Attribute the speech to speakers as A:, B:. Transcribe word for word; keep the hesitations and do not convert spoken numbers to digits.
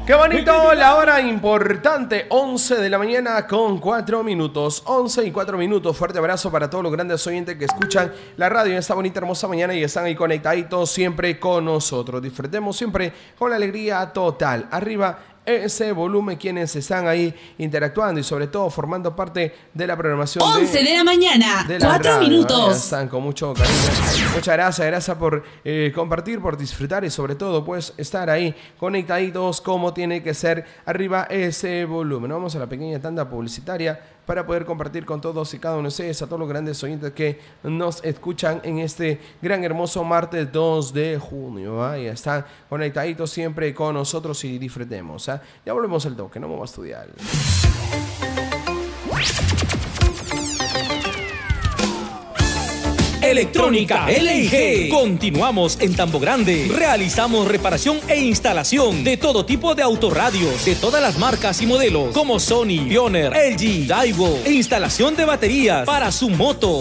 A: Qué bonito, la hora importante, once de la mañana con cuatro minutos, once y cuatro minutos. Fuerte abrazo para todos los grandes oyentes que escuchan la radio en esta bonita, hermosa mañana y están ahí conectaditos siempre con nosotros. Disfrutemos siempre con la alegría total. Arriba ese volumen, quienes están ahí interactuando y sobre todo formando parte de la programación.
B: once de la mañana, cuatro minutos.
A: Están con mucho cariño. Muchas gracias, gracias por eh, compartir, por disfrutar y sobre todo pues estar ahí conectaditos como tiene que ser. Arriba ese volumen. Vamos a la pequeña tanda publicitaria para poder compartir con todos y cada uno de ustedes, a todos los grandes oyentes que nos escuchan en este gran hermoso martes dos de junio. Ahí están conectaditos siempre con nosotros y disfrutemos. ¿eh? Ya volvemos al toque, no vamos a estudiar.
C: Electrónica L I G. Continuamos en Tambo Grande. Realizamos reparación e instalación de todo tipo de autorradios, de todas las marcas y modelos, como Sony, Pioneer, L G, Daiwo, e instalación de baterías para su moto.